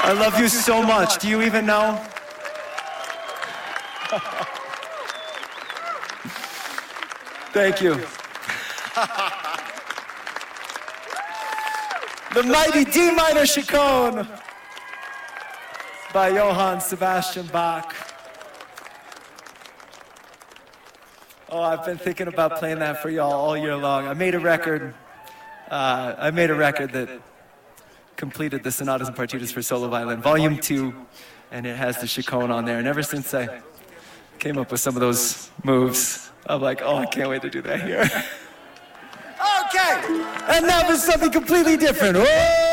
I love you so much. Do you even know? Thank you. The mighty D minor Chaconne by Johann Sebastian Bach. Oh, I've been thinking about playing that for y'all all year long. I made a record that completed the Sonatas and Partitas for Solo Violin, Volume 2, and it has the Chaconne on there. And ever since I came up with some of those moves, I'm like, oh, I can't wait to do that here. Okay, and now for something completely different. Whoa!